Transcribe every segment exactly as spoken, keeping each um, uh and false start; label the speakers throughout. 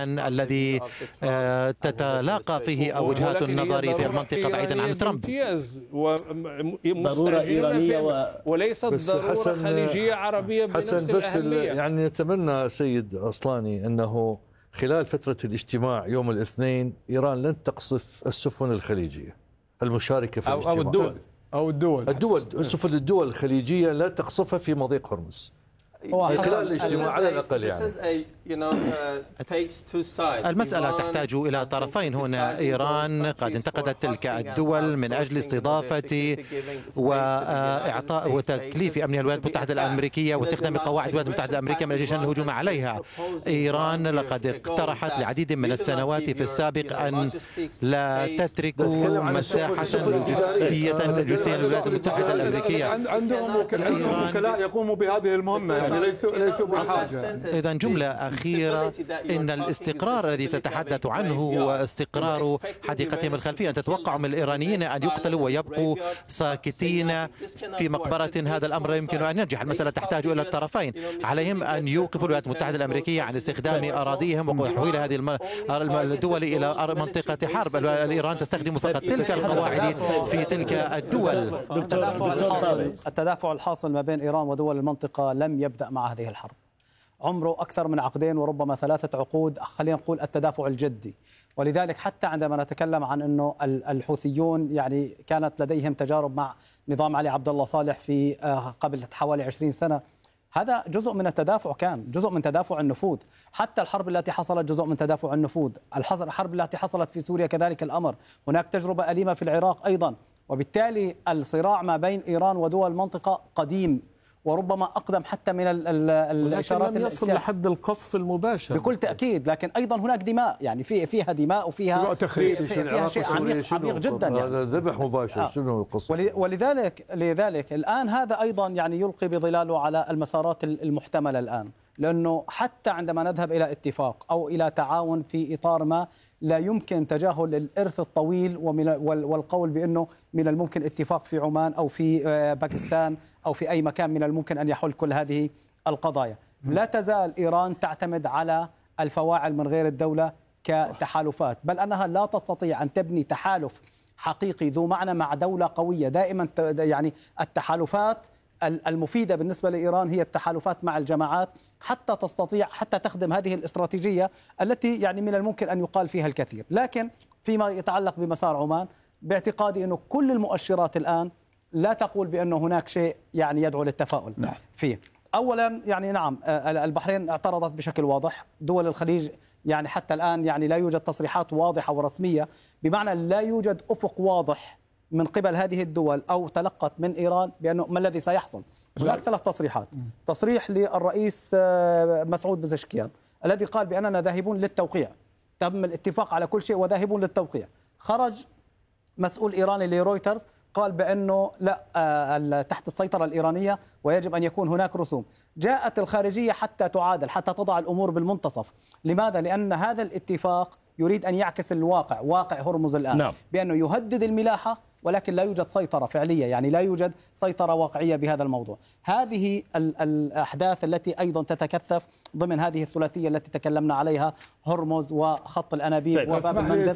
Speaker 1: الذي تتلاقى فيه وجهات النظر في المنطقة بعيدا عن ترامب.
Speaker 2: ضرورة إيرانية و...
Speaker 3: وليست ضرورة خليجية عربية بنفس
Speaker 4: حسن بس
Speaker 3: الأهمية.
Speaker 4: يعني نتمنى سيد أصلاني أنه خلال فترة الاجتماع يوم الاثنين إيران لن تقصف السفن الخليجية المشاركة في
Speaker 3: أو
Speaker 4: الاجتماع
Speaker 3: أو الدول أو الدول
Speaker 4: الدول السفن الدول الخليجية لا تقصفها في مضيق هرمز خلال الاجتماع على الأقل. يعني
Speaker 1: المسألة تحتاج إلى طرفين هنا. إيران قد انتقدت تلك الدول من أجل استضافة وإعطاء وتكليف أمن الولايات المتحدة الأمريكية واستخدام قواعد الولايات المتحدة الأمريكية من أجل الهجوم عليها. إيران لقد اقترحت لعديد من السنوات في السابق أن لا تترك مساحة جزئية تجويزية للولايات المتحدة الأمريكية.
Speaker 3: عندهم وكلاء يقوموا بهذه المهمة، ليسوا ليسوا بحاجة.
Speaker 1: إذا جملة أخيرة، إن الاستقرار الذي تتحدث عنه هو استقرار حديقتهم الخلفية. أن تتوقع من الإيرانيين أن يقتلوا ويبقوا ساكتين في مقبرة؟ هذا الأمر يمكن أن ينجح. المسألة تحتاج إلى الطرفين. عليهم أن يوقفوا الولايات المتحدة الأمريكية عن استخدام أراضيهم وتحويل هذه الدول إلى منطقة حرب. الإيران تستخدم فقط تلك القواعد في تلك الدول.
Speaker 5: التدافع الحاصل ما بين إيران ودول المنطقة لم يبدأ مع هذه الحرب، عمره أكثر من عقدين وربما ثلاثة عقود، خلينا نقول التدافع الجدي. ولذلك حتى عندما نتكلم عن أنه الحوثيون يعني كانت لديهم تجارب مع نظام علي عبد الله صالح في قبل حوالي عشرين سنة، هذا جزء من التدافع، كان جزء من تدافع النفوذ. حتى الحرب التي حصلت جزء من تدافع النفوذ. الحرب التي حصلت في سوريا كذلك الأمر. هناك تجربة أليمة في العراق أيضا. وبالتالي الصراع ما بين إيران ودول المنطقة قديم وربما أقدم حتى من الإشارات
Speaker 3: لم يصل لحد القصف المباشر
Speaker 5: بكل تأكيد، لكن أيضا هناك دماء، يعني في فيها دماء وفيها
Speaker 3: تخريب،
Speaker 5: فيها شيء عميق, عميق جدا. يعني
Speaker 4: هذا ذبح مباشر. آه. شنو القصة؟
Speaker 5: ولذلك لذلك الآن هذا أيضا يعني يلقي بظلاله على المسارات المحتملة الآن، لأنه حتى عندما نذهب إلى اتفاق أو إلى تعاون في إطار ما، لا يمكن تجاهل الإرث الطويل والقول بأنه من الممكن اتفاق في عمان أو في باكستان أو في أي مكان من الممكن أن يحل كل هذه القضايا. لا تزال إيران تعتمد على الفواعل من غير الدولة كتحالفات، بل أنها لا تستطيع أن تبني تحالف حقيقي ذو معنى مع دولة قوية. دائما يعني التحالفات المفيدة بالنسبة لإيران هي التحالفات مع الجماعات حتى تستطيع حتى تخدم هذه الاستراتيجية التي يعني من الممكن أن يقال فيها الكثير. لكن فيما يتعلق بمسار عمان، باعتقادي أنه كل المؤشرات الآن لا تقول بأنه هناك شيء يعني يدعو للتفاؤل
Speaker 3: نعم.
Speaker 5: فيه. أولا يعني نعم البحرين اعترضت بشكل واضح. دول الخليج يعني حتى الآن يعني لا يوجد تصريحات واضحة ورسمية، بمعنى لا يوجد أفق واضح من قبل هذه الدول أو تلقت من إيران بأنه ما الذي سيحصل. هناك ثلاث تصريحات. تصريح للرئيس مسعود بزشكيان الذي قال بأننا ذاهبون للتوقيع، تم الاتفاق على كل شيء وذاهبون للتوقيع. خرج مسؤول إيراني لرويترز قال بأنه لا، تحت السيطرة الإيرانية ويجب أن يكون هناك رسوم. جاءت الخارجية حتى تعادل، حتى تضع الأمور بالمنتصف. لماذا؟ لأن هذا الاتفاق يريد أن يعكس الواقع، واقع هرمز الآن. نعم. بأنه يهدد الملاحة ولكن لا يوجد سيطرة فعلية، يعني لا يوجد سيطرة واقعية بهذا الموضوع. هذه الأحداث التي أيضا تتكثف ضمن هذه الثلاثية التي تكلمنا عليها، هرمز وخط الأنابيب وباب المندب،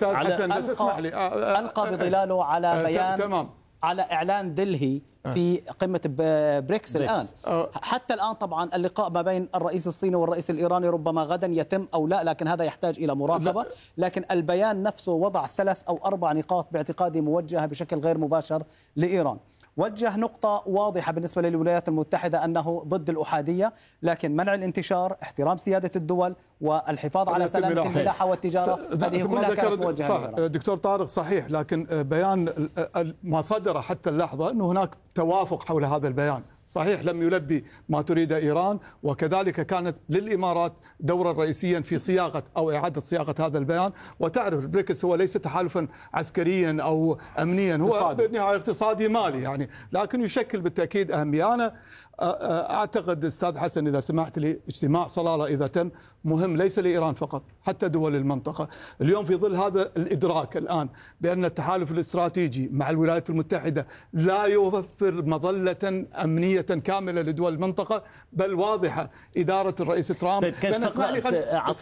Speaker 5: ألقى, ألقى بظلاله على بيان تمام. على إعلان دلهي في قمة بريكس الآن. حتى الآن طبعا اللقاء ما بين الرئيس الصيني والرئيس الإيراني ربما غدا يتم أو لا، لكن هذا يحتاج إلى مراقبة. لكن البيان نفسه وضع ثلاث أو أربع نقاط باعتقادي موجهة بشكل غير مباشر لإيران. وجه نقطة واضحة بالنسبة للولايات المتحدة أنه ضد الأحادية، لكن منع الانتشار، احترام سيادة الدول، والحفاظ على سلامة الملاحة والتجارة، هذه كلها كانت موجهة
Speaker 3: صح. دكتور طارق صحيح، لكن بيان ما صدر حتى اللحظة أنه هناك توافق حول هذا البيان. صحيح لم يلبي ما تريد إيران، وكذلك كانت للإمارات دورا رئيسيا في صياغة أو إعادة صياغة هذا البيان. وتعرف البريكس هو ليس تحالفا عسكريا أو أمنيا، هو بالنهاية اقتصادي مالي يعني، لكن يشكل بالتأكيد أهمية. أنا أعتقد أستاذ حسن إذا سمحت لي، اجتماع صلالة إذا تم مهم ليس لإيران فقط، حتى دول المنطقة. اليوم في ظل هذا الإدراك الآن بأن التحالف الاستراتيجي مع الولايات المتحدة لا يوفر مظلة أمنية كاملة لدول المنطقة، بل واضحة. إدارة الرئيس ترامب
Speaker 2: كيف